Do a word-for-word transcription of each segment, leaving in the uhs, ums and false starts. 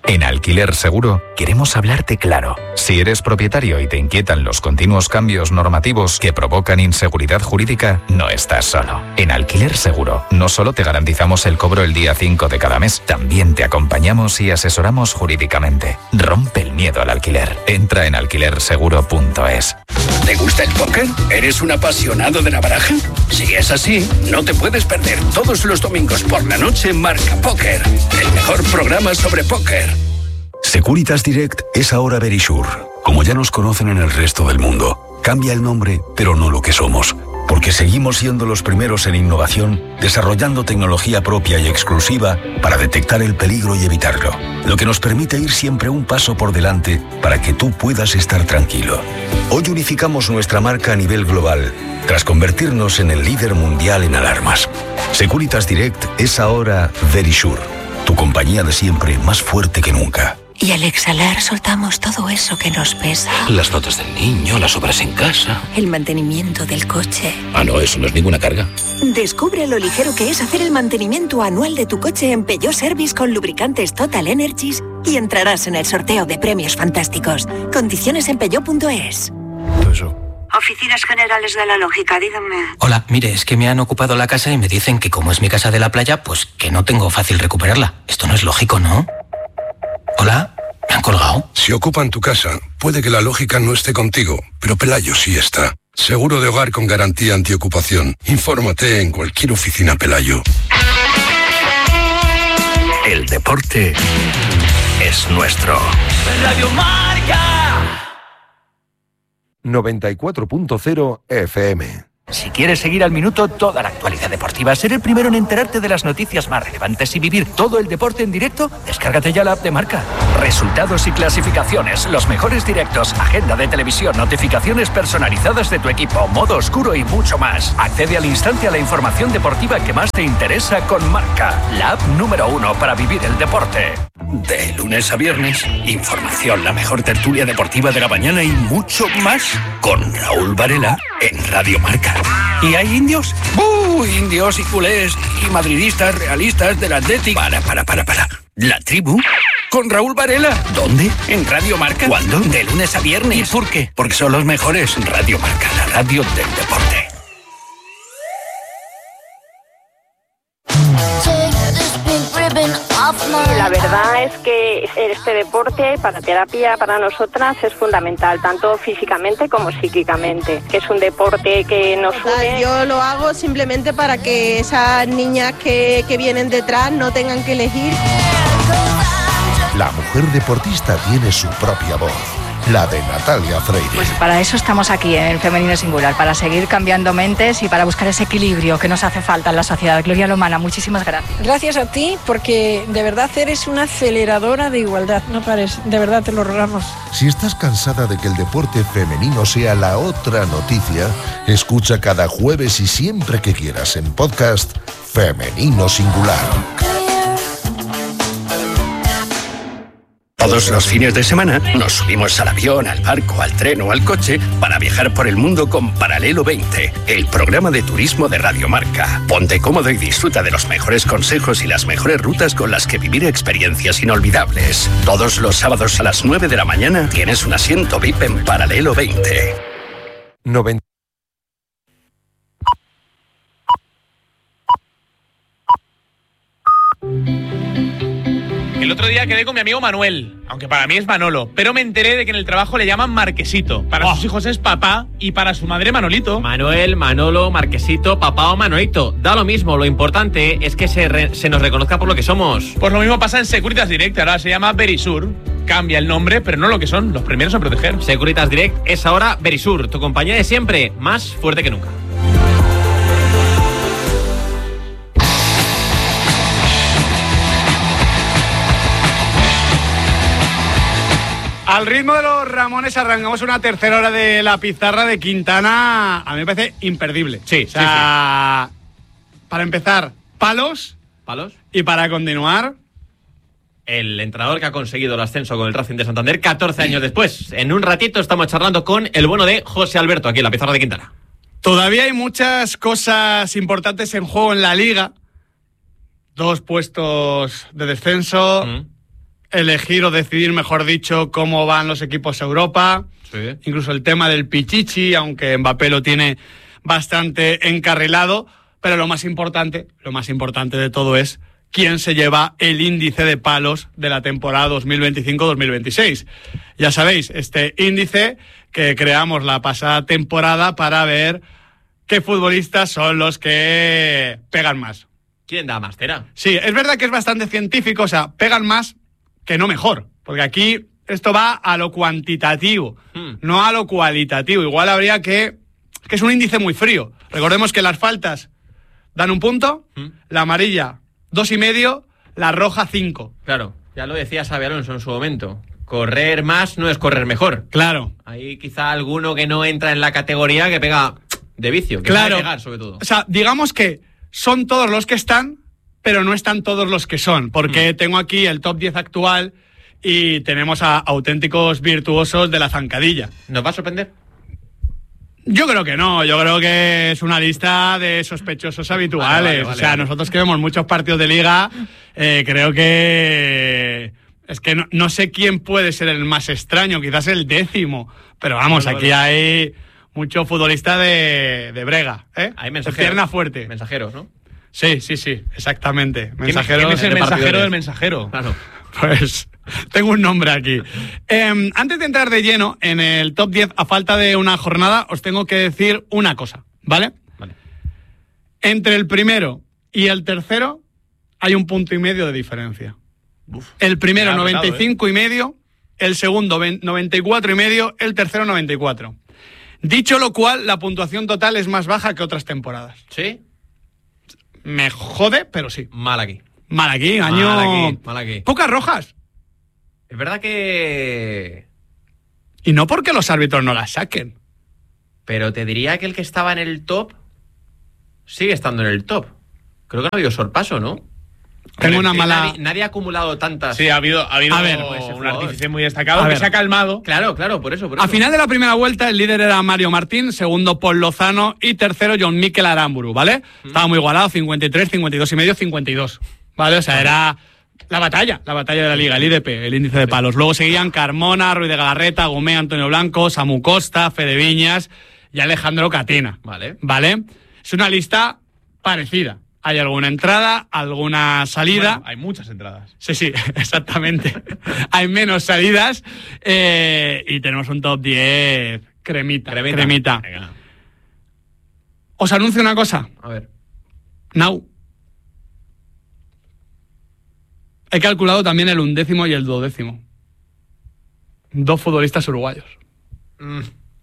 En Alquiler Seguro queremos hablarte claro. Si eres propietario y te inquietan los continuos cambios normativos que provocan inseguridad jurídica, no estás solo. En Alquiler Seguro no solo te garantizamos el cobro el día cinco de cada mes, también te acompañamos y asesoramos jurídicamente. Rompe el miedo al alquiler. Entra en alquiler seguro punto es. ¿Te gusta el póker? ¿Eres un apasionado de la baraja? Si es así, no te puedes perder todos los domingos por la noche Marca Póker, el mejor programa sobre póker. Securitas Direct es ahora Verisure. Como ya nos conocen en el resto del mundo, cambia el nombre, pero no lo que somos. Porque seguimos siendo los primeros en innovación, desarrollando tecnología propia y exclusiva para detectar el peligro y evitarlo. Lo que nos permite ir siempre un paso por delante para que tú puedas estar tranquilo. Hoy unificamos nuestra marca a nivel global, tras convertirnos en el líder mundial en alarmas. Securitas Direct es ahora Verisure, tu compañía de siempre más fuerte que nunca. Y al exhalar soltamos todo eso que nos pesa. Las notas del niño, las obras en casa. El mantenimiento del coche. Ah, no, eso no es ninguna carga. Descubre lo ligero que es hacer el mantenimiento anual de tu coche en Peugeot Service con lubricantes Total Energies y entrarás en el sorteo de premios fantásticos. Condiciones en peugeot punto es. Eso. Oficinas Generales de la Lógica, díganme. Hola, mire, es que me han ocupado la casa y me dicen que como es mi casa de la playa, pues que no tengo fácil recuperarla. Esto no es lógico, ¿no? Hola, ¿me han colgado? Si ocupan tu casa, puede que la lógica no esté contigo, pero Pelayo sí está. Seguro de hogar con garantía antiocupación. Infórmate en cualquier oficina Pelayo. El deporte es nuestro. Radio Marca noventa y cuatro punto cero F M. Si quieres seguir al minuto toda la actualidad deportiva, ser el primero en enterarte de las noticias más relevantes y vivir todo el deporte en directo, descárgate ya la app de Marca. Resultados y clasificaciones, los mejores directos, agenda de televisión, notificaciones personalizadas de tu equipo, modo oscuro y mucho más. Accede al instante a la información deportiva que más te interesa con Marca, la app número uno para vivir el deporte. De lunes a viernes, información, la mejor tertulia deportiva de la mañana y mucho más con Raúl Varela en Radio Marca. ¿Y hay indios? ¡Uh! Indios y culés y madridistas realistas del Atlético. Para, para, para, para. ¿La tribu? Con Raúl Varela. ¿Dónde? En Radio Marca. ¿Cuándo? De lunes a viernes. ¿Y por qué? Porque son los mejores. Radio Marca, la radio del deporte. La verdad es que este deporte para terapia para nosotras es fundamental, tanto físicamente como psíquicamente, que es un deporte que nos une. Yo lo hago simplemente para que esas niñas que, que vienen detrás no tengan que elegir. La mujer deportista tiene su propia voz, la de Natalia Freire. Pues para eso estamos aquí en Femenino Singular, para seguir cambiando mentes y para buscar ese equilibrio que nos hace falta en la sociedad. Gloria Lomana, muchísimas gracias. Gracias a ti, porque de verdad eres una aceleradora de igualdad, no pares, de verdad te lo rogamos. Si estás cansada de que el deporte femenino sea la otra noticia, escucha cada jueves y siempre que quieras en podcast Femenino Singular. Todos los fines de semana nos subimos al avión, al barco, al tren o al coche para viajar por el mundo con Paralelo veinte, el programa de turismo de Radio Marca. Ponte cómodo y disfruta de los mejores consejos y las mejores rutas con las que vivir experiencias inolvidables. Todos los sábados a las nueve de la mañana tienes un asiento V I P en Paralelo veinte. noventa El otro día quedé con mi amigo Manuel, aunque para mí es Manolo, pero me enteré de que en el trabajo le llaman Marquesito. Para oh. sus hijos es papá y para su madre Manolito. Manuel, Manolo, Marquesito, papá o Manolito. Da lo mismo, lo importante es que se, re, se nos reconozca por lo que somos. Pues lo mismo pasa en Securitas Direct, ahora se llama Verisure. Cambia el nombre, pero no lo que son, los primeros en proteger. Securitas Direct es ahora Verisure, tu compañía de siempre, más fuerte que nunca. Al ritmo de los Ramones arrancamos una tercera hora de la pizarra de Quintana. A mí me parece imperdible. Sí, o sea, sí, sí. Para empezar, palos. Palos. Y para continuar, el entrenador que ha conseguido el ascenso con el Racing de Santander catorce años después. En un ratito estamos charlando con el bueno de José Alberto, aquí en la pizarra de Quintana. Todavía hay muchas cosas importantes en juego en la Liga. Dos puestos de descenso. Mm. elegir o decidir, mejor dicho, cómo van los equipos a Europa. Sí. Incluso el tema del Pichichi, aunque Mbappé lo tiene bastante encarrilado. Pero lo más importante, lo más importante de todo es quién se lleva el índice de palos de la temporada dos mil veinticinco dos mil veintiséis. Ya sabéis, este índice que creamos la pasada temporada para ver qué futbolistas son los que pegan más. ¿Quién da más tela? Sí, es verdad que es bastante científico, o sea, pegan más que no mejor, porque aquí esto va a lo cuantitativo, hmm. no a lo cualitativo. Igual habría que... que es un índice muy frío. Recordemos que las faltas dan un punto, hmm. la amarilla dos y medio, la roja cinco. Claro, ya lo decía Xabi Alonso en su momento. Correr más no es correr mejor. Claro. Hay quizá alguno que no entra en la categoría que pega de vicio, que claro. puede pegar sobre todo. O sea, digamos que son todos los que están, pero no están todos los que son, porque hmm. tengo aquí el top diez actual y tenemos a auténticos virtuosos de la zancadilla. ¿Nos va a sorprender? Yo creo que no, yo creo que es una lista de sospechosos habituales. Vale, vale, vale, o sea, vale. Nosotros que vemos muchos partidos de liga, eh, creo que... Es que no, no sé quién puede ser el más extraño, quizás el décimo. Pero vamos, vale, aquí vale. hay mucho futbolista de, de brega, ¿eh? Hay mensajeros. De pierna fuerte. Mensajeros, ¿no? Sí, sí, sí, exactamente. Mensajeros. ¿Quién es el mensajero del mensajero? Claro. Pues tengo un nombre aquí. Eh, antes de entrar de lleno en el top diez, a falta de una jornada, os tengo que decir una cosa, ¿vale? Vale. Entre el primero y el tercero hay un punto y medio de diferencia. Uf, el primero noventa y cinco ¿eh? y medio, el segundo noventa y cuatro y medio, el tercero noventa y cuatro. Dicho lo cual, la puntuación total es más baja que otras temporadas. ¿Sí? Me jode, pero sí. Mal aquí. Mal aquí, año... Mal aquí, mal aquí. Pocas rojas. Es verdad que... Y no porque los árbitros no las saquen. Pero te diría que el que estaba en el top sigue estando en el top. Creo que no ha habido sorpaso, ¿no? Tengo una mala... Nadie, nadie ha acumulado tantas... Sí, ha habido, ha habido a ver, un artífice muy destacado a que ver. se ha calmado. Claro, claro, por eso, por eso. A final de la primera vuelta, el líder era Mario Martín, segundo Paul Lozano y tercero John Mikel Aramburu, ¿vale? Mm. Estaba muy igualado, cincuenta y tres, cincuenta y dos y medio, cincuenta y dos. ¿Vale? O sea, era la batalla, la batalla de la liga, el I D P, el índice de palos. Luego seguían Carmona, Ruiz de Galarreta, Gomé, Antonio Blanco, Samu Costa, Fede Viñas y Alejandro Catena. Vale. ¿Vale? Es una lista parecida. Hay alguna entrada, alguna salida. Bueno, hay muchas entradas. Sí, sí, exactamente. Hay menos salidas eh, y tenemos un top diez cremita. Cremita. cremita. Venga. Os anuncio una cosa. A ver. Now. He calculado también el undécimo y el duodécimo. Dos futbolistas uruguayos. Mm.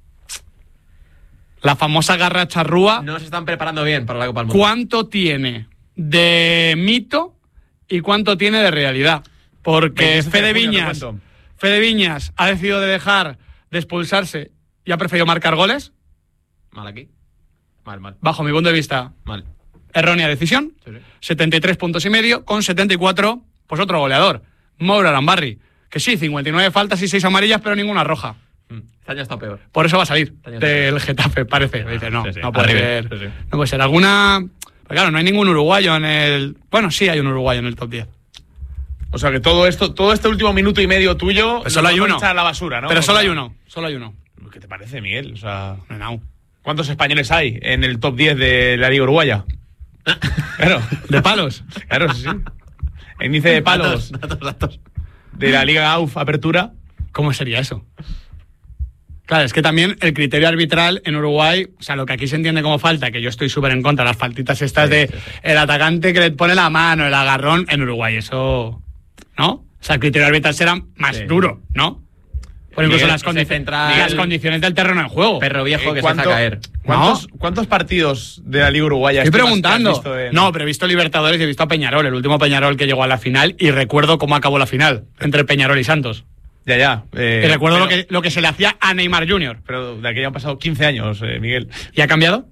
La famosa garra charrúa. No se están preparando bien para la Copa del Mundo. ¿Cuánto tiene de mito y cuánto tiene de realidad? Porque Fede Viñas, Fede Viñas ha decidido de dejar de expulsarse y ha preferido marcar goles. Mal aquí. Mal, mal. Bajo mi punto de vista, mal. Errónea decisión. Sí, sí. setenta y tres puntos y medio con setenta y cuatro, pues otro goleador, Mauro Arambarri. Que sí, cincuenta y nueve faltas y seis amarillas, pero ninguna roja. Este año está peor. Por eso va a salir del Getafe, parece. Dice, no, sí, sí. no puede ser. Sí, sí. No puede ser. Alguna... Pero claro, no hay ningún uruguayo en el... Bueno, sí hay un uruguayo en el top diez. O sea que todo esto, todo este último minuto y medio tuyo... Pero solo hay uno. A la basura, ¿no? Pero o solo sea, hay uno. Solo hay uno. ¿Qué te parece, Miguel? O sea... No. ¿Cuántos españoles hay en el top diez de la Liga Uruguaya? Claro. ¿De palos? Claro, sí, sí. El índice de palos datos, datos, datos. de la Liga A U F Apertura. ¿Cómo sería eso? Claro, es que también el criterio arbitral en Uruguay, o sea, lo que aquí se entiende como falta, que yo estoy súper en contra, las faltitas estas sí, de sí, sí. el atacante que le pone la mano, el agarrón, en Uruguay, eso, ¿no? O sea, el criterio arbitral será más sí. duro, ¿no? Por incluso las, condi central, las condiciones del terreno en juego. Perro viejo eh, que se deja caer. ¿Cuántos, ¿No? ¿Cuántos partidos de la Liga Uruguaya estoy preguntando? En... No, pero he visto Libertadores y he visto a Peñarol, el último Peñarol que llegó a la final, y recuerdo cómo acabó la final entre Peñarol y Santos. Ya, ya. Eh, y recuerdo pero, lo, que, lo que se le hacía a Neymar junior Pero de aquello han pasado quince años, eh, Miguel. ¿Y ha cambiado?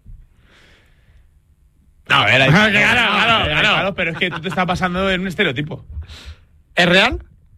No, a ver, hay, claro, no, claro, claro, claro. claro, pero es que tú te estás pasando en un estereotipo. ¿Es real?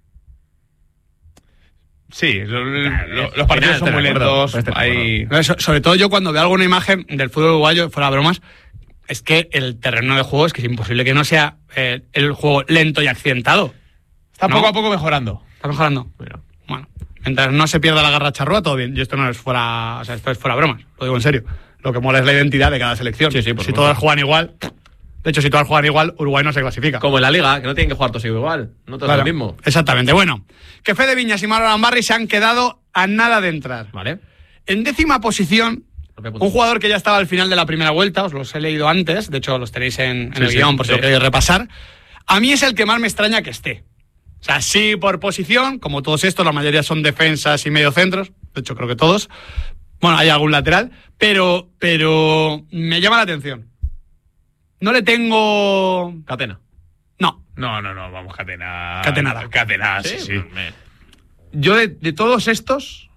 Sí, lo, lo, los partidos son muy lentos. Hay... Sobre todo yo cuando veo alguna imagen del fútbol uruguayo, fuera bromas, es que el terreno de juego es que es imposible que no sea eh, el juego lento y accidentado. Está ¿no? poco a poco mejorando. Está mejorando. Mira. Bueno, mientras no se pierda la garra charrúa, todo bien. Y esto no es fuera, o sea, esto es fuera bromas, lo digo en serio. Lo que mola es la identidad de cada selección. Sí, sí, por si supuesto. todos juegan igual, de hecho, si todos juegan igual, Uruguay no se clasifica. Como en la Liga, que no tienen que jugar todos igual. No todos Claro, lo mismo. Exactamente. Bueno, que Fede Viñas y Mauro Lambarri se han quedado a nada de entrar. Vale. En décima posición, un jugador que ya estaba al final de la primera vuelta, os los he leído antes, de hecho los tenéis en, en Sí, el sí, guión por si sí. lo queréis repasar. A mí es el que más me extraña que esté. O sea, sí por posición, como todos estos, la mayoría son defensas y mediocentros, de hecho creo que todos. Bueno, hay algún lateral, pero, pero me llama la atención. No le tengo... Catena. No. No, no, no, vamos, Catena. Catenada. Catena, sí, Sí, sí. me- Yo de, de todos estos,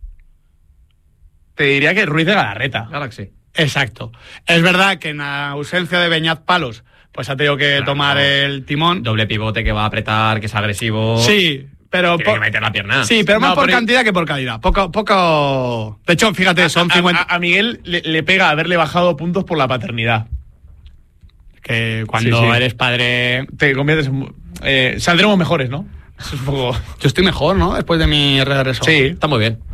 te diría que Ruiz de Galarreta. Galaxy. Exacto. Es verdad que en la ausencia de Beñat Palos, pues ha tenido que Claro. tomar el timón. Doble pivote que va a apretar, que es agresivo. Sí, pero... Tiene po- que meter la pierna. Sí, pero más No, por pero- cantidad que por calidad. Poco, poco... De hecho, fíjate, son A- a- cincuenta... A, a Miguel le, le pega haberle bajado puntos por la paternidad. Que cuando Sí, sí. eres padre... Te conviertes en... Eh, saldremos mejores, ¿no? Eso es un poco... Yo estoy mejor, ¿no? Después de mi regreso. Sí. Está muy bien.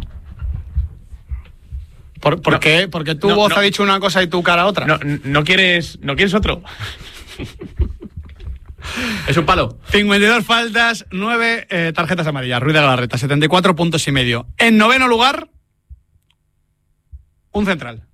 ¿Por, por No. qué? Porque tu No, voz no. ha dicho una cosa y tu cara otra. No, no quieres, ¿no quieres otro? Es un palo. cincuenta y dos faltas, nueve eh, tarjetas amarillas. Ruiz de Galarreta, setenta y cuatro puntos y medio. En noveno lugar, un central.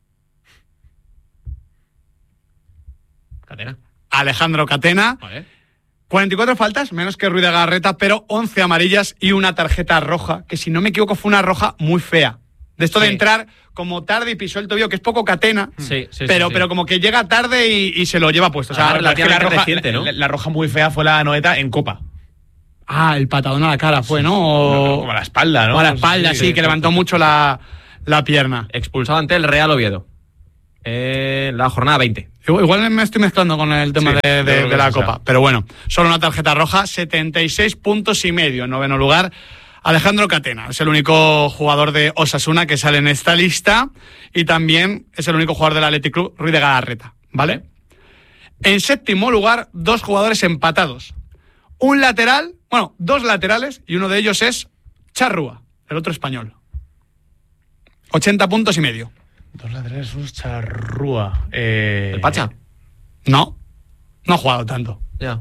Catena. Alejandro Catena. Vale. cuarenta y cuatro faltas, menos que Ruiz de Galarreta, pero once amarillas y una tarjeta roja, que si no me equivoco fue una roja muy fea. De esto de Sí. entrar como tarde y pisó el tobillo, que es poco Catena, Sí, sí, pero, sí, sí. pero como que llega tarde y, y se lo lleva puesto. O sea, Ah, la- Es que la relativamente roja, reciente, ¿no? la, la roja muy fea fue la Noeta en Copa. ah, el patadón a la cara fue, ¿no? No, O, no, como a la espalda, ¿no? o a la espalda, sí, Sí, que sí, levantó sí. mucho la, la pierna. Expulsado ante el Real Oviedo. En la jornada veinte. Igual, igual me estoy mezclando con el tema Sí, de, de- yo creo de que la sí Copa. sea. Pero bueno, solo una tarjeta roja, setenta y seis puntos y medio. En noveno lugar, Alejandro Catena. Es el único jugador de Osasuna que sale en esta lista. Y también es el único jugador del Athletic Club, Ruiz de Galarreta. ¿Vale? En séptimo lugar, dos jugadores empatados. Un lateral, bueno, dos laterales, y uno de ellos es Charrúa, el otro español. ochenta puntos y medio. Dos laterales, un Charrúa. Eh... ¿El Pacha? No, no ha jugado tanto. Ya.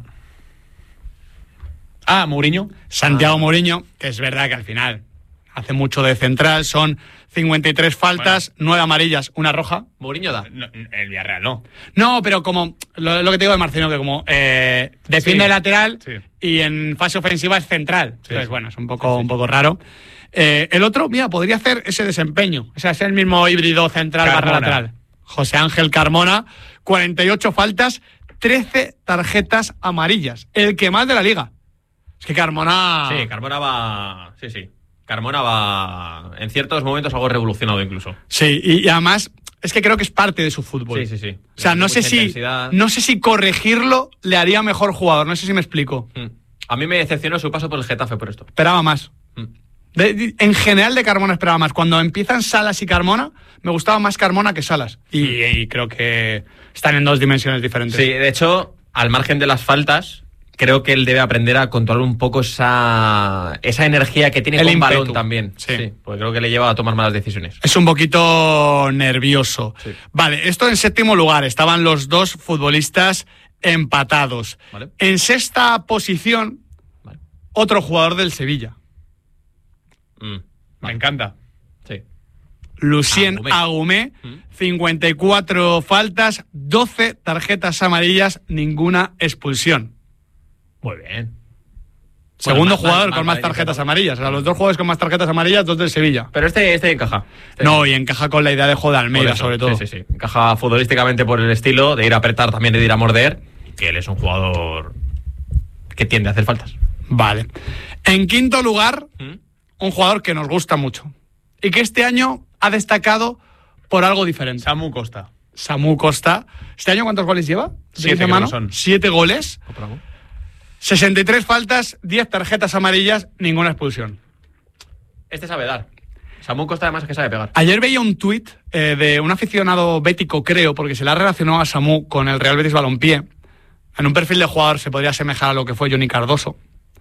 Ah, Mourinho. Santiago Ah. Mourinho, que es verdad que al final hace mucho de central, son cincuenta y tres faltas, nueve amarillas, una roja. Mourinho da. No, el Villarreal no. No, pero como lo, lo que te digo de Marcelino, que como eh, defiende Sí, lateral sí. y en fase ofensiva es central. Sí, Entonces, sí. bueno, es un poco, un poco raro. Eh, el otro, mira, podría hacer ese desempeño. O sea, es el mismo híbrido central barra Carmona. lateral. José Ángel Carmona, cuarenta y ocho faltas, trece tarjetas amarillas. El que más de la liga. Es que Carmona... Sí, Carmona va. Sí, sí. Carmona va. En ciertos momentos algo revolucionado incluso. Sí, y, y además es que creo que es parte de su fútbol. Sí, sí, sí. O sea, no Mucha sé si intensidad. no sé si corregirlo le haría mejor jugador, no sé si me explico. Mm. A mí me decepcionó su paso por el Getafe por esto. Esperaba más. Mm. De- de- en general de Carmona esperaba más. Cuando empiezan Salas y Carmona, me gustaba más Carmona que Salas. Y, y creo que están en dos dimensiones diferentes. Sí, de hecho, al margen de las faltas, creo que él debe aprender a controlar un poco esa, esa energía que tiene El con ímpetu. balón también. Sí. Porque creo que le lleva a tomar malas decisiones. Es un poquito nervioso. Sí. Vale, esto en séptimo lugar. Estaban los dos futbolistas empatados. Vale. En sexta posición, Vale. otro jugador del Sevilla. Mm. Me encanta. Sí. Lucien Agumé. Agumé, Mm. cincuenta y cuatro faltas, doce tarjetas amarillas, ninguna expulsión. Muy bien. Segundo más- jugador más- con más más tarjetas madridista, ¿no? amarillas. O sea, los dos jugadores con más tarjetas amarillas, dos del Sevilla. Pero este, este encaja. Este No, y encaja con la idea de juego de Por Almeida, eso, sobre todo. Sí, sí, sí. Encaja futbolísticamente por el estilo de ir a apretar, también de ir a morder. Que él es un jugador que tiende a hacer faltas. Vale. En quinto lugar, ¿Mm? un jugador que nos gusta mucho. Y que este año ha destacado por algo diferente. Samu Costa. Samu Costa. ¿Este año cuántos goles lleva? Siete, ¿Dice creo mano? que son. Siete goles. sesenta y tres faltas, diez tarjetas amarillas, ninguna expulsión. Este sabe dar. Samu Costa además es que sabe pegar. Ayer veía un tuit eh, de un aficionado bético, creo, porque se le ha relacionado a Samu con el Real Betis Balompié. En un perfil de jugador se podría asemejar a lo que fue Johnny Cardoso.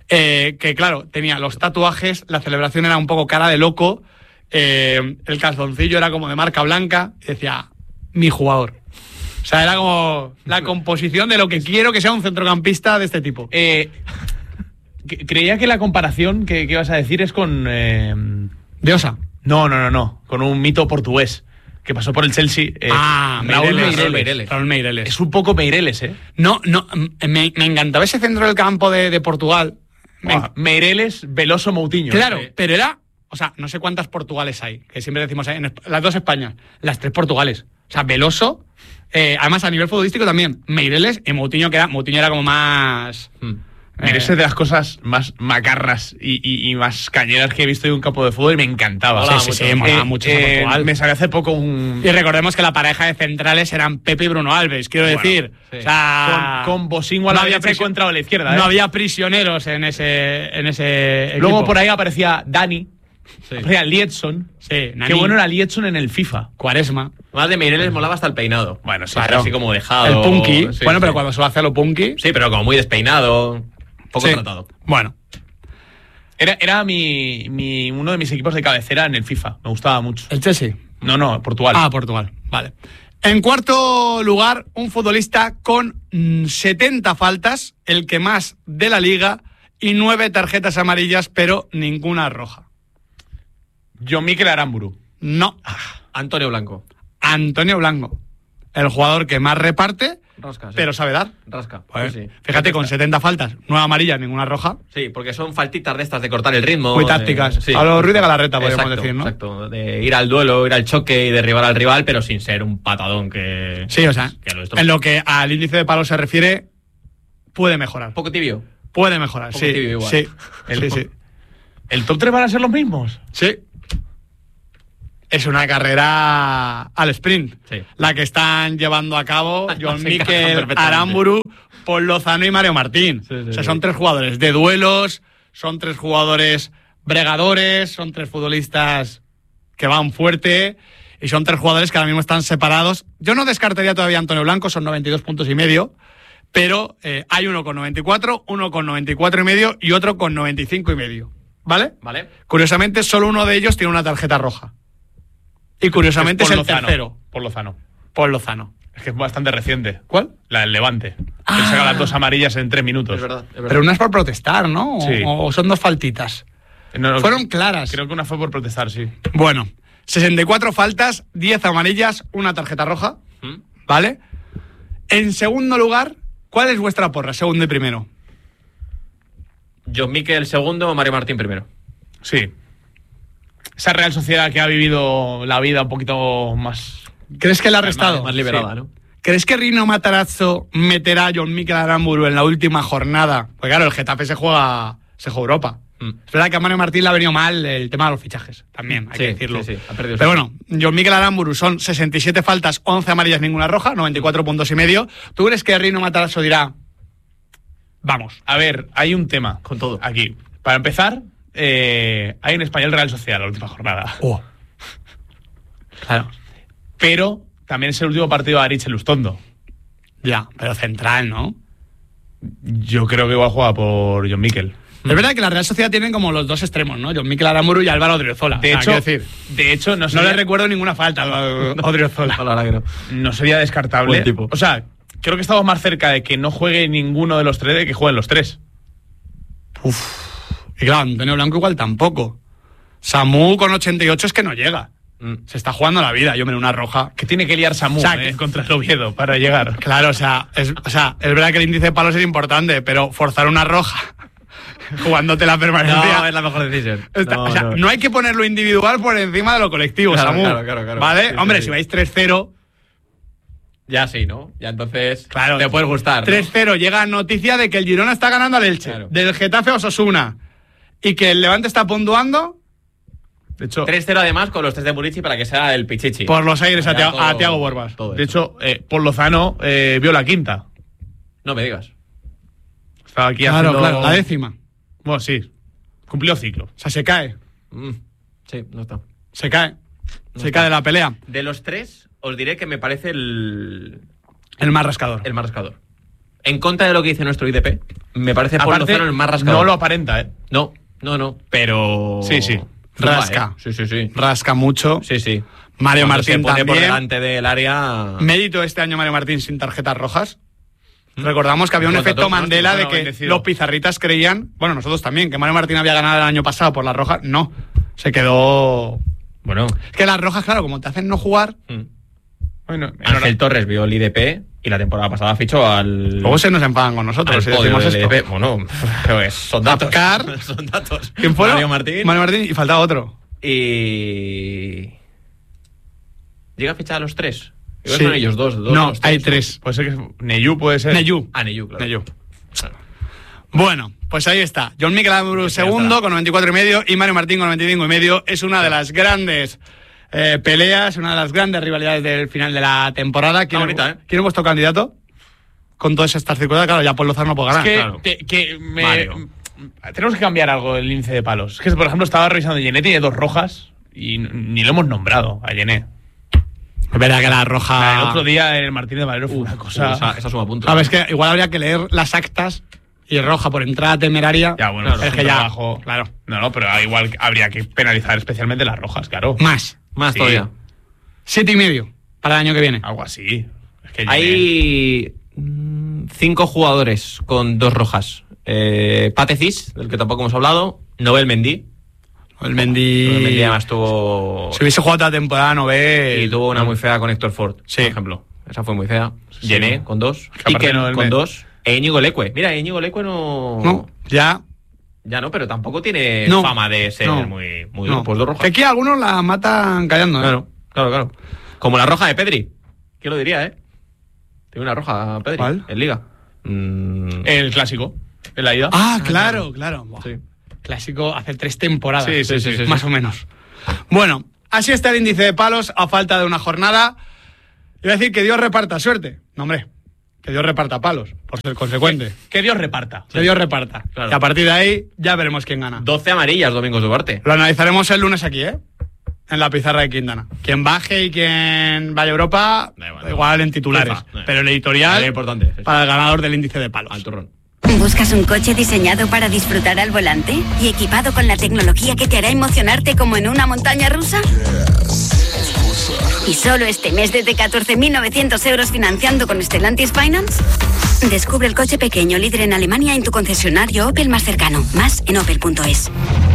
Eh, que claro, tenía los tatuajes, la celebración era un poco cara de loco, eh, el calzoncillo era como de marca blanca, y decía, mi jugador. O sea, era como la composición de lo que quiero que sea un centrocampista de este tipo. Eh, creía que la comparación que, que ibas a decir es con... Eh... ¿De Osa? No, no, no, no, con un mito portugués que pasó por el Chelsea. Eh, ah, Raúl Meireles, Meireles. Meireles. Raúl Meireles. Es un poco Meireles, ¿eh? No, no, me, me encantaba ese centro del campo de, de Portugal. Oh, Meireles, Veloso, Moutinho. Claro, sí. Pero era... O sea, no sé cuántas Portugales hay, que siempre decimos, en las dos Españas, las tres Portugales. O sea, Veloso, eh, además a nivel futbolístico también, Meireles y Moutinho, que era, Moutinho era como más... Hmm. Mira, eh. es de las cosas más macarras y, y, y más cañeras que he visto en un campo de fútbol y me encantaba. Hola, sí, sí, sí, molaba eh, mucho eh, Portugal. Me salió hace poco un... Y recordemos que la pareja de centrales eran Pepe y Bruno Alves, quiero bueno, decir. Sí. O sea, con, con Bosingua a la no derecha y contra a la izquierda. ¿eh? No había prisioneros en ese, en ese equipo. Luego por ahí aparecía Dani, sí. aparecía Liedson. Sí, Qué bueno era Liedson en el FIFA. Cuaresma. Más de Meireles molaba hasta el peinado. Bueno, sí, claro. Así como dejado. El punky. Sí, bueno, sí. pero cuando se va a hacer lo punky. Sí, pero como muy despeinado. Poco sí. tratado. Bueno. Era, era mi, mi, uno de mis equipos de cabecera en el FIFA. Me gustaba mucho. ¿El Chelsea? No, no, Portugal. Ah, Portugal. Vale. En cuarto lugar, un futbolista con mmm, setenta faltas, el que más de la liga, y nueve tarjetas amarillas, pero ninguna roja. John Mikel Aramburu. No. Antonio Blanco. Antonio Blanco. El jugador que más reparte, Rasca, sí. pero sabe dar. Rasca. Pues, sí, sí. Fíjate, con setenta faltas, nueve amarillas, ninguna roja. Sí, porque son faltitas de estas de cortar el ritmo. Muy tácticas. De, sí, a lo Ruiz de Galarreta, podríamos exacto, decir, ¿no? Exacto. De ir al duelo, ir al choque y derribar al rival, pero sin ser un patadón que... Sí, o sea, que lo en lo que al índice de palos se refiere, puede mejorar. Un poco tibio. Puede mejorar, poco sí. Tibio igual. Sí, el, sí, sí. ¿El top tres van a ser los mismos? Sí. Es una carrera al sprint, sí. La que están llevando a cabo John Mikel Aramburu, Paul Lozano y Mario Martín. Sí, sí, o sea, son sí. tres jugadores de duelos, son tres jugadores bregadores, son tres futbolistas que van fuerte y son tres jugadores que ahora mismo están separados. Yo no descartaría todavía a Antonio Blanco, son noventa y dos puntos y medio, pero eh, hay uno con noventa y cuatro, uno con noventa y cuatro y medio y otro con noventa y cinco y medio. ¿Vale? Vale. Curiosamente, solo uno de ellos tiene una tarjeta roja. Y curiosamente es, es el Lozano, tercero. Por Lozano. Por Lozano. Es que es bastante reciente. ¿Cuál? La del Levante. Ah. Que saca las dos amarillas en tres minutos. Es verdad, es verdad. Pero una es por protestar, ¿no? Sí. O, o son dos faltitas. No, no, Fueron claras. Creo que una fue por protestar, sí. Bueno, sesenta y cuatro faltas, diez amarillas, una tarjeta roja. ¿Mm? ¿Vale? En segundo lugar, ¿cuál es vuestra porra? Segundo y primero. John Mikel segundo, Mario Martín primero. Sí. Esa Real Sociedad que ha vivido la vida un poquito más... ¿Crees que la ha restado? Más, más liberada, sí. ¿No? ¿Crees que Rino Matarazzo meterá a John Mikel Aramburu en la última jornada? Pues claro, el Getafe se juega, se juega Europa. Mm. Es verdad que a Mario Martín le ha venido mal el tema de los fichajes, también, hay sí, que decirlo. Sí, sí, ha perdido. Pero bueno, John Mikel Aramburu son sesenta y siete faltas, once amarillas, ninguna roja, noventa y cuatro puntos y medio. ¿Tú crees que Rino Matarazzo dirá, vamos? A ver, hay un tema con todo aquí. Para empezar... Eh, hay un Español Real Sociedad la última jornada. Oh. Claro. Pero también es el último partido de Aritz Lustondo. Ya, pero central, ¿no? Yo creo que igual juega por John Mikel. Es verdad que la Real Sociedad tienen como los dos extremos, ¿no? John Mikel Aramburu y Álvaro Odriozola. De o sea, hecho, decir, de hecho no, sería, no le recuerdo ninguna falta a Odriozola. No, la verdad que no. No sería descartable. Tipo. O sea, creo que estamos más cerca de que no juegue ninguno de los tres de que jueguen los tres. Uf. Y claro, Antonio Blanco igual tampoco. Samu con ochenta y ocho es que no llega. Mm. Se está jugando la vida. Yo me una roja. Que tiene que liar Samu, o sea, eh, que... contra el Oviedo para llegar. Claro, o sea, es, o sea, es verdad que el índice de palos es importante, pero forzar una roja jugándote la permanencia... No, es la mejor decisión. Está, no, o sea, no. no hay que poner lo individual por encima de lo colectivo, claro, Samu. Claro, claro, claro. ¿Vale? Sí, Hombre, sí, si sí. vais tres cero... Ya sí, ¿no? Ya entonces claro, te puede gustar, ¿no? tres cero llega noticia de que el Girona está ganando al Elche, claro. Del Getafe a Osasuna, y que el Levante está puntuando. De hecho, tres cero además con los tres de Murici para que sea el Pichichi. Por los aires a, todo, a Thiago Borbas. De hecho, eh, Paul Lozano eh, vio la quinta. No me digas. Estaba aquí claro, haciendo... Claro, la décima. Bueno, sí. Cumplió ciclo. O sea, se cae. Mm, sí, no está. Se cae. No se está. cae de la pelea. De los tres, os diré que me parece el... El más rascador. El más rascador. En contra de lo que dice nuestro I D P, me parece por Lozano el más rascador. No lo aparenta, ¿eh? No, no, no, pero... Sí, sí. Rasca. ¿eh? Sí, sí, sí. Rasca mucho. Sí, sí. Mario Cuando Martín se pone también. por delante del área... Mérito este año Mario Martín sin tarjetas rojas. ¿Mm? Recordamos que había un efecto todo, Mandela de que bendecido. Los pizarritas creían, bueno, nosotros también, que Mario Martín había ganado el año pasado por las rojas. No, se quedó... Bueno. Es que las rojas, claro, como te hacen no jugar... Mm. Bueno, Ángel Torres vio el I D P y la temporada pasada fichó al... Luego se nos enfadan con nosotros si decimos esto. I D P. Bueno, pero es, son datos. Apcar, son datos. ¿Quién fue? Mario Martín. Mario Martín y faltaba otro. Y... ¿Llega a fichar a los tres? Sí. Son ellos dos. dos no, tres, hay tres. Puede ser que Neyu puede ser. Neyu. Ah, Neyu, claro. Neyu. Claro. Bueno, pues ahí está. John Mikel Abreu segundo con noventa y cuatro y medio y Mario Martín con noventa y cinco y medio. Es una de las grandes eh, peleas, una de las grandes rivalidades del final de la temporada. ¿Quién, bonita, es, ¿eh? ¿Quién es vuestro candidato? Con todas estas circunstancias, claro, ya Paul Lozano no puede ganar. Es que, claro. que, que me... Tenemos que cambiar algo el índice de palos. Es que, por ejemplo, estaba revisando Yené, tiene dos rojas y ni lo hemos nombrado a Yené. Es verdad que la roja... El otro día el Martín de Valero fue una cosa... Esa, esa suma puntos. Sabes que igual habría que leer las actas y roja por entrada temeraria. Ya, bueno, claro, es que ya... Bajo, claro. No, no, pero igual habría que penalizar especialmente las rojas, claro. Más. Más sí. todavía. Siete y medio para el año que viene. Algo así. Es que Hay mmm, cinco jugadores con dos rojas. Eh, Patecis, del que tampoco hemos hablado. Nobel Mendy. El Mendy... El Mendy además tuvo... Si hubiese jugado toda la temporada, no ve... Y tuvo una muy fea con Héctor Ford, sí. por ejemplo. Esa fue muy fea. Sí. Yené, con dos. Iker, no, con me... dos. E Íñigo Leque. Mira, Íñigo Leque no... No, ya... Ya no, pero tampoco tiene no, fama de ser no, muy... muy no. Pues dos rojas. Que aquí algunos la matan callando, ¿eh? Claro, claro, claro. Como la roja de Pedri. ¿Quién lo diría, eh? Tiene una roja, Pedri. ¿Cuál? En Liga. Mm... El clásico. En la ida. Ah, claro, claro. Buah. Sí. Clásico hace tres temporadas. Sí, sí, sí, sí, más sí. o menos. Bueno, así está el índice de palos a falta de una jornada. Iba a decir que Dios reparta suerte. No, hombre, que Dios reparta palos, por ser consecuente. Que, que Dios reparta. Que Dios reparta. Claro. Y a partir de ahí ya veremos quién gana. doce amarillas, Domingos Duarte. Lo analizaremos el lunes aquí, ¿eh? En la pizarra de Quintana. Quien baje y quien vaya a Europa, da igual, da igual en titulares. FIFA, pero el editorial es importante, sí. para el ganador del índice de palos. Al turrón. ¿Buscas un coche diseñado para disfrutar al volante y equipado con la tecnología que te hará emocionarte como en una montaña rusa? ¿Y solo este mes desde catorce mil novecientos euros financiando con Stellantis Finance? Descubre el coche pequeño líder en Alemania en tu concesionario Opel más cercano. Más en opel punto es.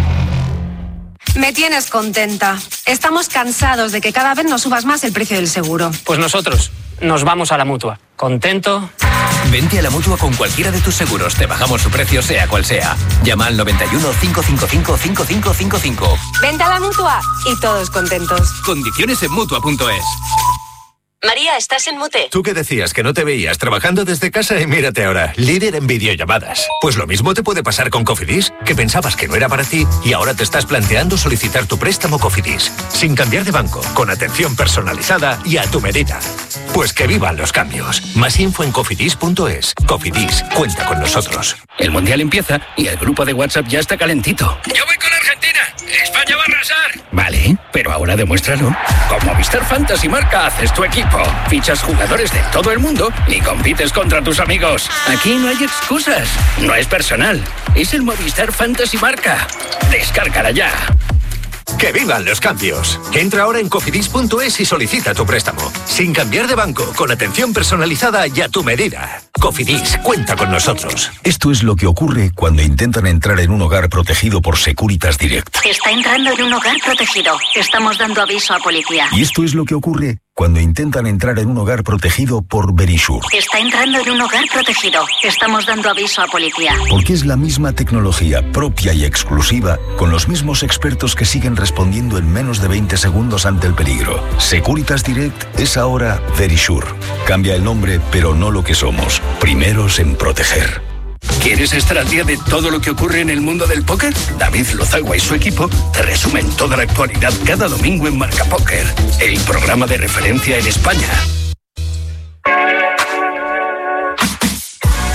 Me tienes contenta. Estamos cansados de que cada vez nos subas más el precio del seguro. Pues nosotros nos vamos a la Mutua. ¿Contento? Vente a la Mutua con cualquiera de tus seguros. Te bajamos su precio sea cual sea. Llama al noventa y uno, cinco cinco cinco, cinco cinco cinco cinco. Vente a la Mutua y todos contentos. Condiciones en Mutua punto es. María, ¿estás en mute? Tú que decías que no te veías trabajando desde casa y mírate ahora, líder en videollamadas. Pues lo mismo te puede pasar con Cofidis, que pensabas que no era para ti y ahora te estás planteando solicitar tu préstamo Cofidis. Sin cambiar de banco, con atención personalizada y a tu medida. Pues que vivan los cambios. Más info en cofidis punto es. Cofidis, cuenta con nosotros. El Mundial empieza y el grupo de WhatsApp ya está calentito. Yo voy con Argentina. España va a arrasar. Vale, pero ahora demuéstralo. Con Movistar Fantasy Marca haces tu equipo. Fichas jugadores de todo el mundo y compites contra tus amigos. Aquí no hay excusas. No es personal. Es el Movistar Fantasy Marca. Descárgala ya. ¡Que vivan los cambios! Entra ahora en cofidis punto es y solicita tu préstamo. Sin cambiar de banco, con atención personalizada y a tu medida. Cofidis, cuenta con nosotros. Esto es lo que ocurre cuando intentan entrar en un hogar protegido por Securitas Direct. Está entrando en un hogar protegido. Estamos dando aviso a policía. Y esto es lo que ocurre cuando intentan entrar en un hogar protegido por Verisure. Está entrando en un hogar protegido. Estamos dando aviso a policía. Porque es la misma tecnología propia y exclusiva, con los mismos expertos que siguen respondiendo en menos de veinte segundos ante el peligro. Securitas Direct es ahora Verisure. Cambia el nombre, pero no lo que somos. Primeros en proteger. ¿Quieres estar al día de todo lo que ocurre en el mundo del póker? David Lozagua y su equipo te resumen toda la actualidad cada domingo en Marca Póker, el programa de referencia en España.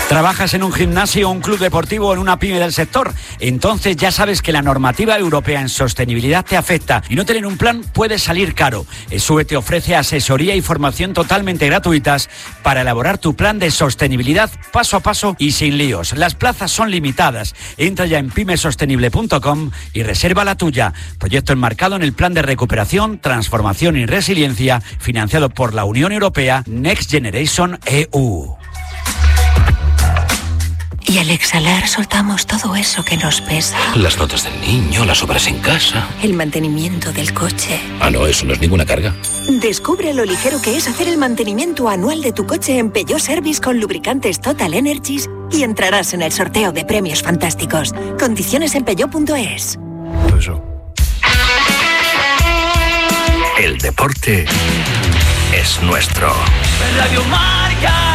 ¿Trabajas en un gimnasio, un club deportivo o en una pyme del sector? Entonces ya sabes que la normativa europea en sostenibilidad te afecta y no tener un plan puede salir caro. ESUE te ofrece asesoría y formación totalmente gratuitas para elaborar tu plan de sostenibilidad paso a paso y sin líos. Las plazas son limitadas. Entra ya en pymesostenible punto com y reserva la tuya. Proyecto enmarcado en el Plan de Recuperación, Transformación y Resiliencia financiado por la Unión Europea Next Generation E U. Y al exhalar soltamos todo eso que nos pesa. Las notas del niño, las obras en casa. El mantenimiento del coche. Ah, no, eso no es ninguna carga. Descubre lo ligero que es hacer el mantenimiento anual de tu coche en Peugeot Service con lubricantes Total Energies y entrarás en el sorteo de premios fantásticos. Condiciones en peugeot punto es. Eso. El deporte es nuestro. Radio Marca.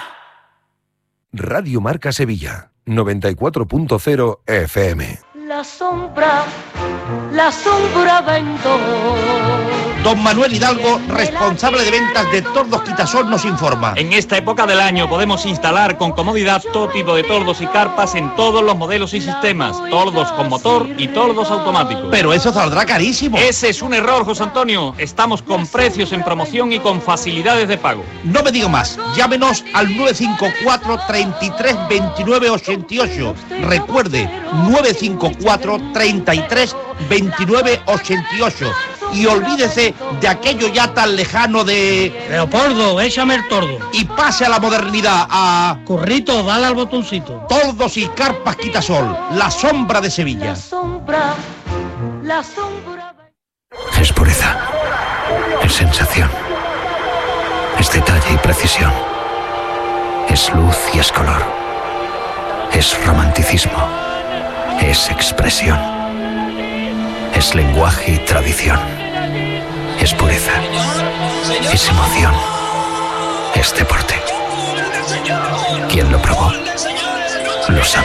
Radio Marca Sevilla, noventa y cuatro punto cero F M. La sombra, la sombra ventó. Don Manuel Hidalgo, responsable de ventas de Tordos Quitasol, nos informa. En esta época del año podemos instalar con comodidad todo tipo de tordos y carpas en todos los modelos y sistemas. Tordos con motor y tordos automáticos. Pero eso saldrá carísimo. Ese es un error, José Antonio. Estamos con precios en promoción y con facilidades de pago. No me diga más. Llámenos al nueve cinco cuatro, treinta y tres, veintinueve ochenta y ocho. Recuerde, nueve cinco cuatro, treinta y tres, veintinueve ochenta y ocho. Y olvídese de aquello ya tan lejano de... Leopoldo, échame el tordo. Y pase a la modernidad, a... Currito, dale al botoncito. Tordos y carpas Quitasol, la sombra de Sevilla. La sombra, la sombra... Es pureza, es sensación, es detalle y precisión, es luz y es color, es romanticismo, es expresión, es lenguaje y tradición. Es pureza, es emoción, es deporte. Quien lo probó, lo sabe.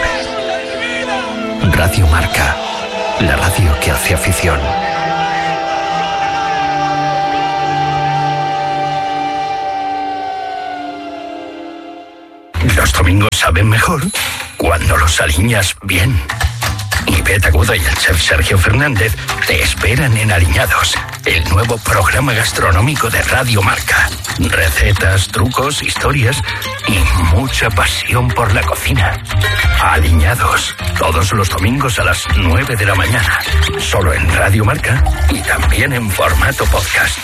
Radio Marca, la radio que hace afición. Los domingos saben mejor cuando los aliñas bien. Y Beta Agudo y el chef Sergio Fernández te esperan en Aliñados, el nuevo programa gastronómico de Radio Marca. Recetas, trucos, historias y mucha pasión por la cocina. Aliñados, todos los domingos a las nueve de la mañana. Solo en Radio Marca y también en formato podcast.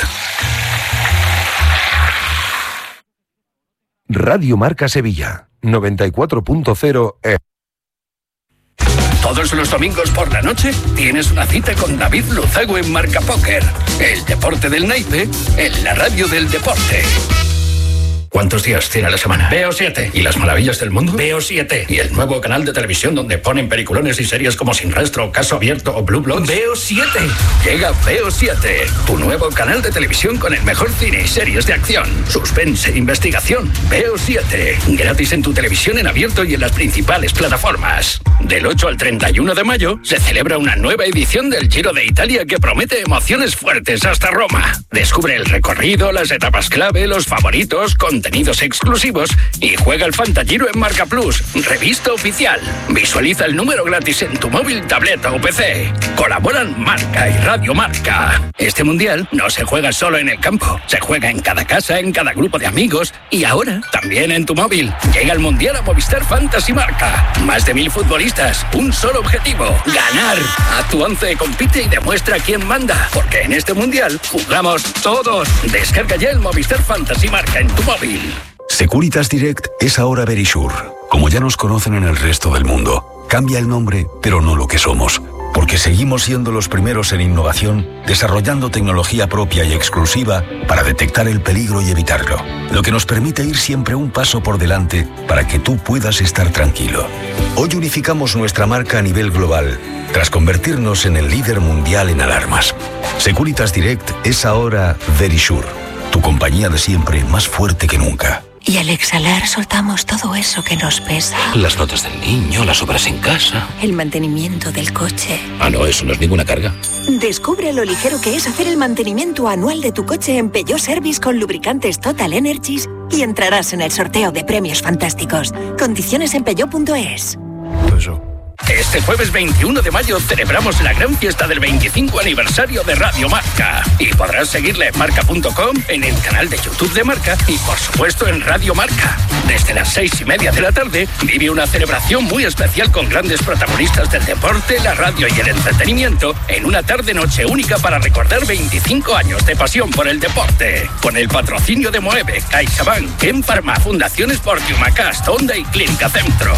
Radio Marca Sevilla, noventa y cuatro punto cero F M. Todos los domingos por la noche tienes una cita con David Luzago en Marca Póker. El deporte del naipe en la radio del deporte. ¿Cuántos días tiene la semana? Veo siete. ¿Y las maravillas del mundo? Veo siete. ¿Y el nuevo canal de televisión donde ponen peliculones y series como Sin Rastro, Caso Abierto o Blue Bloods? Veo siete. Llega Veo siete, tu nuevo canal de televisión con el mejor cine y series de acción, suspense e investigación. Veo siete. Gratis en tu televisión en abierto y en las principales plataformas. Del ocho al treinta y uno de mayo se celebra una nueva edición del Giro de Italia que promete emociones fuertes hasta Roma. Descubre el recorrido, las etapas clave, los favoritos, contenidos exclusivos y juega el Fantagiro en Marca Plus, revista oficial. Visualiza el número gratis en tu móvil, tableta o P C. Colaboran Marca y Radio Marca. Este mundial no se juega solo en el campo, se juega en cada casa, en cada grupo de amigos y ahora también en tu móvil. Llega el mundial a Movistar Fantasy Marca. Más de mil futbolistas, un solo objetivo: ganar. A tu once compite y demuestra quién manda, porque en este mundial jugamos todos. Descarga ya el Movistar Fantasy Marca en tu móvil. Securitas Direct es ahora Verisure. Como ya nos conocen en el resto del mundo, cambia el nombre, pero no lo que somos. Porque seguimos siendo los primeros en innovación, desarrollando tecnología propia y exclusiva para detectar el peligro y evitarlo. Lo que nos permite ir siempre un paso por delante para que tú puedas estar tranquilo. Hoy unificamos nuestra marca a nivel global, tras convertirnos en el líder mundial en alarmas. Securitas Direct es ahora Verisure, tu compañía de siempre más fuerte que nunca. Y al exhalar soltamos todo eso que nos pesa. Las notas del niño, las obras en casa. El mantenimiento del coche. Ah, no, eso no es ninguna carga. Descubre lo ligero que es hacer el mantenimiento anual de tu coche en Peugeot Service con lubricantes Total Energies y entrarás en el sorteo de premios fantásticos. Condiciones en peugeot punto es. Este jueves veintiuno de mayo celebramos la gran fiesta del veinticinco aniversario de Radio Marca. Y podrás seguirla en marca punto com, en el canal de YouTube de Marca y, por supuesto, en Radio Marca. Desde las seis y media de la tarde vive una celebración muy especial con grandes protagonistas del deporte, la radio y el entretenimiento en una tarde-noche única para recordar veinticinco años de pasión por el deporte. Con el patrocinio de Moeve, CaixaBank, Ken Pharma, Fundación Sport, Humacast, Honda y Clínica Centro.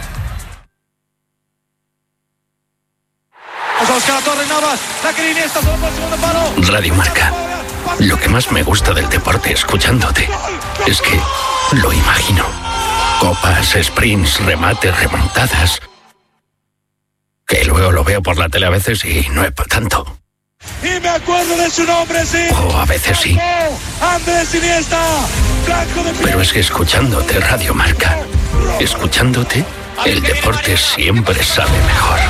Radio Marca. Lo que más me gusta del deporte escuchándote es que lo imagino. Copas, sprints, remates, remontadas. Que luego lo veo por la tele a veces y no es para tanto. Y me acuerdo de su nombre, sí. O a veces sí. Andrés Iniesta. Blanco de... Pero es que escuchándote Radio Marca, escuchándote, el deporte siempre sabe mejor.